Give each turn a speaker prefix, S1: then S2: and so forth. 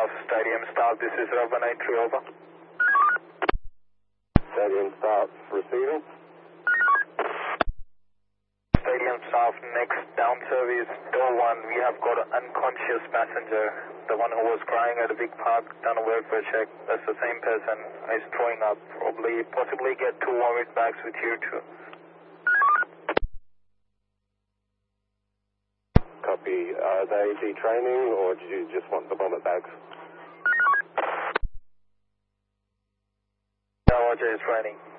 S1: South, Stadium South, this is Urban 93, over.
S2: Stadium South, receiving.
S1: Stadium South, next down service, door 1, we have got an unconscious passenger, the one who was crying at a big park, done a welfare check. That's the same person, is throwing up, possibly get 2 vomit bags with you too.
S2: Copy. Are they detraining or do you just want the vomit bags?
S1: No, Roger is training.